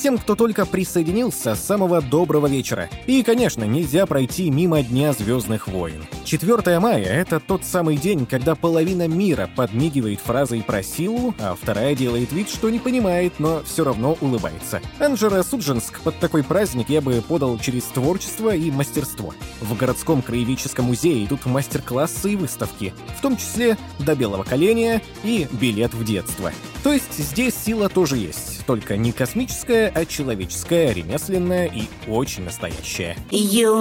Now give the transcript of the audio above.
всем, кто только присоединился, самого доброго вечера. И, конечно, нельзя пройти мимо Дня Звездных войн. 4 мая — это тот самый день, когда половина мира подмигивает фразой про силу, а вторая делает вид, что не понимает, но все равно улыбается. Анжеро Судженск под такой праздник я бы подал через творчество и мастерство. В городском краеведческом музее идут мастер-классы и выставки, в том числе «До белого коленя» и «Билет в детство». То есть здесь сила тоже есть, только не космическая, а человеческая, ремесленная и очень настоящая.